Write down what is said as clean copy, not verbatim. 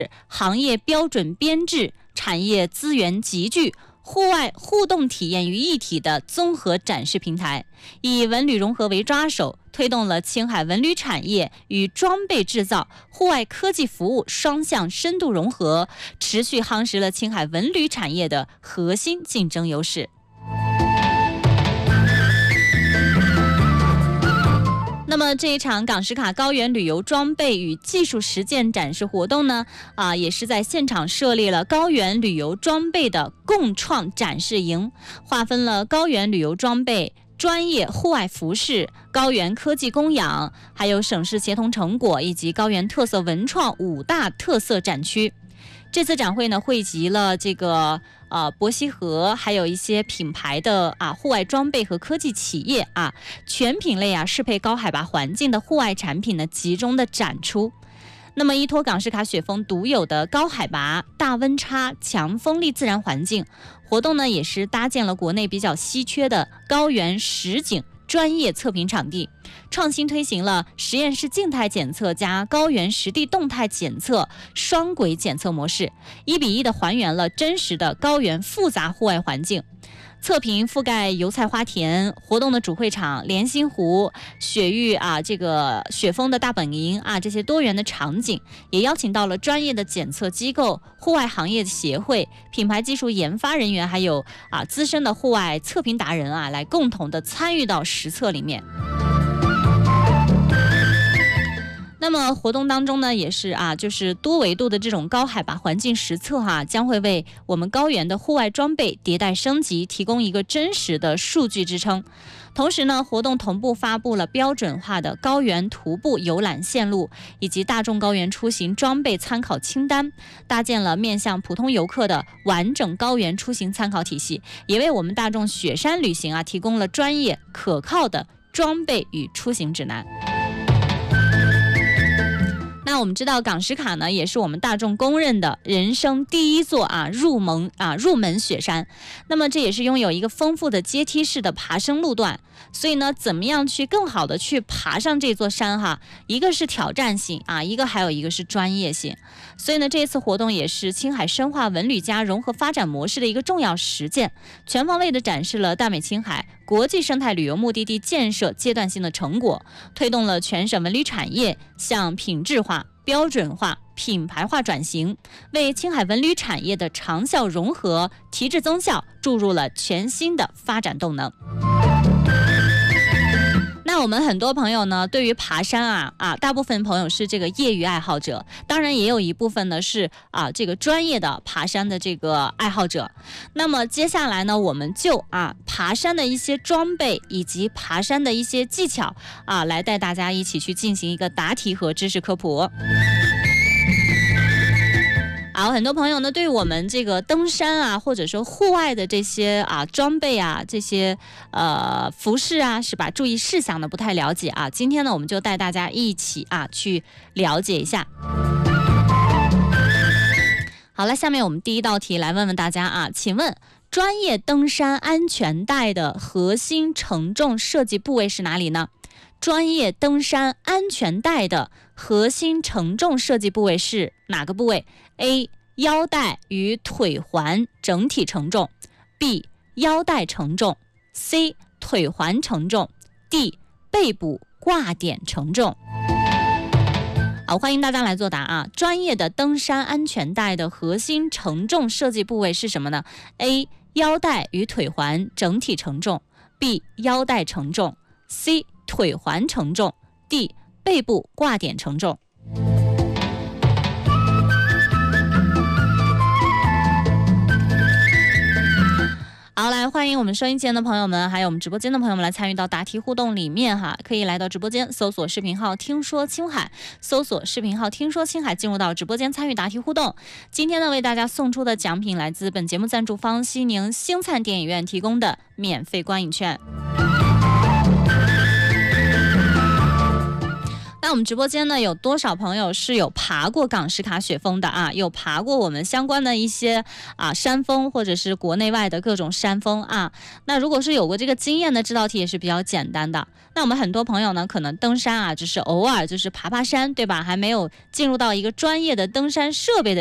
行业标准编制、产业资源集聚、户外互动体验于一体的综合展示平台，以文旅融合为抓手，推动了青海文旅产业与装备制造、户外科技服务双向深度融合，持续夯实了青海文旅产业的核心竞争优势。那么这一场港石卡高原旅游装备与技术实践展示活动呢，也是在现场设立了高原旅游装备的共创展示营，划分了高原旅游装备、专业户外服饰、高原科技供养，还有省市协同成果以及高原特色文创5大特色展区。这次展会呢，汇集了这个伯希和还有一些品牌的户外装备和科技企业全品类适配高海拔环境的户外产品呢集中的展出。那么依托港石卡雪峰独有的高海拔、大温差、强风力自然环境，活动呢也是搭建了国内比较稀缺的高原实景专业测评场地，创新推行了实验室静态检测加高原实地动态检测双轨检测模式，1比1的还原了真实的高原复杂户外环境。测评覆盖油菜花田、活动的主会场、莲心湖、雪域这个雪峰的大本营这些多元的场景，也邀请到了专业的检测机构、户外行业协会、品牌技术研发人员，还有资深的户外测评达人来共同的参与到实测里面。那么活动当中呢，也是就是多维度的这种高海拔环境实测将会为我们高原的户外装备迭代升级提供一个真实的数据支撑。同时呢，活动同步发布了标准化的高原徒步游览线路以及大众高原出行装备参考清单，搭建了面向普通游客的完整高原出行参考体系，也为我们大众雪山旅行提供了专业可靠的装备与出行指南。那我们知道港石卡呢，也是我们大众公认的人生第一座入门雪山。那么这也是拥有一个丰富的阶梯式的爬升路段，所以呢，怎么样去更好的去爬上这座山一个是挑战性还有一个是专业性。所以呢，这次活动也是青海深化文旅加融合发展模式的一个重要实践，全方位的展示了大美青海国际生态旅游目的地建设阶段性的成果，推动了全省文旅产业向品质化、标准化、品牌化转型，为青海文旅产业的长效融合、提质增效注入了全新的发展动能。那我们很多朋友呢，对于爬山大部分朋友是这个业余爱好者，当然也有一部分呢是这个专业的爬山的这个爱好者。那么接下来呢，我们就爬山的一些装备以及爬山的一些技巧来带大家一起去进行一个答题和知识科普。很多朋友呢，对我们这个登山或者说户外的这些装备这些服饰是吧，注意事项呢不太了解今天呢，我们就带大家一起去了解一下。好了，下面我们第一道题来问问大家请问专业登山安全带的核心承重设计部位是哪里呢？专业登山安全带的核心承重设计部位是哪个部位？ A. 腰带与腿环整体承重， B. 腰带承重， C. 腿环承重， D. 背部挂点承重。欢迎大家来作答专业的登山安全带的核心承重设计部位是什么呢？ A. 腰带与腿环整体承重， B. 腰带承重， C. 腿环承重， D. 背部挂点承重。好，来欢迎我们收音间的朋友们，还有我们直播间的朋友们来参与到答题互动里面可以来到直播间搜索视频号听说青海，搜索视频号听说青海，进入到直播间参与答题互动。今天呢，为大家送出的奖品来自本节目赞助方西宁星灿电影院提供的免费观影券。那我们直播间呢，有多少朋友是有爬过港石卡雪峰的啊？有爬过我们相关的一些山峰，或者是国内外的各种山峰啊？那如果是有过这个经验的，这道题也是比较简单的。那我们很多朋友呢，可能登山啊，只是偶尔就是爬爬山，对吧？还没有进入到一个专业的登山设备的